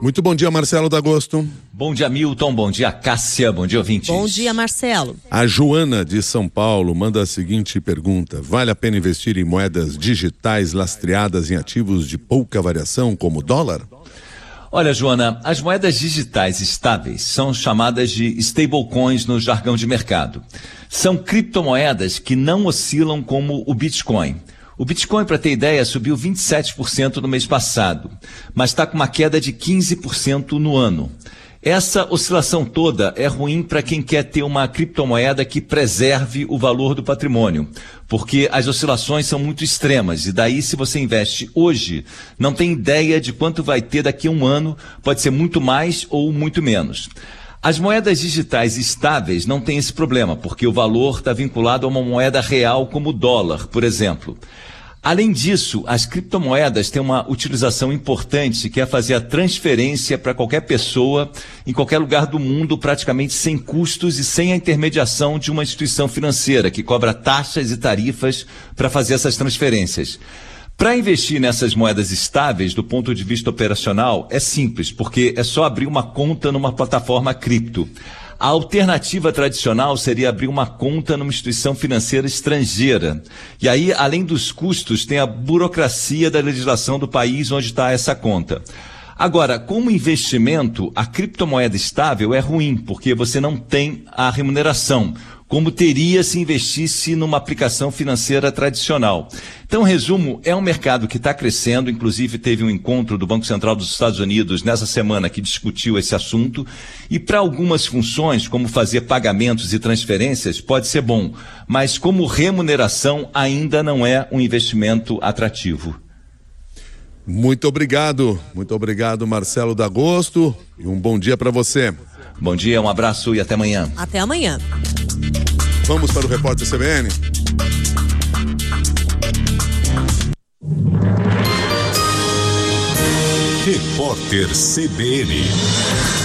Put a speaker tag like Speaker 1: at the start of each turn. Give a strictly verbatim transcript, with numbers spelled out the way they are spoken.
Speaker 1: Muito bom dia, Marcelo D'Agosto.
Speaker 2: Bom dia, Milton. Bom dia, Cássia. Bom dia, ouvintes.
Speaker 3: Bom dia, Marcelo.
Speaker 1: A Joana, de São Paulo, manda a seguinte pergunta: vale a pena investir em moedas digitais lastreadas em ativos de pouca variação, como o dólar?
Speaker 2: Olha, Joana, as moedas digitais estáveis são chamadas de stablecoins no jargão de mercado. São criptomoedas que não oscilam como o Bitcoin. O Bitcoin, para ter ideia, subiu vinte e sete por cento no mês passado, mas está com uma queda de quinze por cento no ano. Essa oscilação toda é ruim para quem quer ter uma criptomoeda que preserve o valor do patrimônio, porque as oscilações são muito extremas e daí, se você investe hoje, não tem ideia de quanto vai ter daqui a um ano, pode ser muito mais ou muito menos. As moedas digitais estáveis não têm esse problema, porque o valor está vinculado a uma moeda real como o dólar, por exemplo. Além disso, as criptomoedas têm uma utilização importante, que é fazer a transferência para qualquer pessoa, em qualquer lugar do mundo, praticamente sem custos e sem a intermediação de uma instituição financeira, que cobra taxas e tarifas para fazer essas transferências. Para investir nessas moedas estáveis, do ponto de vista operacional, é simples, porque é só abrir uma conta numa plataforma cripto. A alternativa tradicional seria abrir uma conta numa instituição financeira estrangeira. E aí, além dos custos, tem a burocracia da legislação do país onde está essa conta. Agora, como investimento, a criptomoeda estável é ruim, porque você não tem a remuneração, como teria se investisse numa aplicação financeira tradicional. Então, resumo, é um mercado que está crescendo, inclusive teve um encontro do Banco Central dos Estados Unidos nessa semana que discutiu esse assunto, e para algumas funções, como fazer pagamentos e transferências, pode ser bom, mas como remuneração ainda não é um investimento atrativo.
Speaker 1: Muito obrigado, muito obrigado, Marcelo D'Agosto, e um bom dia para você.
Speaker 2: Bom dia, um abraço e até amanhã.
Speaker 3: Até amanhã.
Speaker 1: Vamos para o Repórter C B N.
Speaker 4: Repórter C B N.